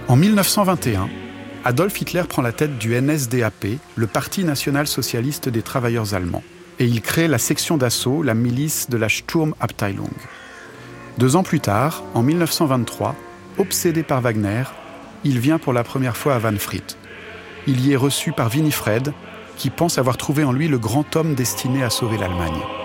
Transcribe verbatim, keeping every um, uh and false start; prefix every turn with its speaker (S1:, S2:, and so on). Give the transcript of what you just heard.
S1: En dix-neuf cent vingt et un, Adolf Hitler prend la tête du N S D A P, le Parti national-socialiste des travailleurs allemands, et il crée la section d'assaut, la milice de la Sturmabteilung. Deux ans plus tard, en dix-neuf cent vingt-trois, obsédé par Wagner, il vient pour la première fois à Wahnfried. Il y est reçu par Winifred, qui pense avoir trouvé en lui le grand homme destiné à sauver l'Allemagne.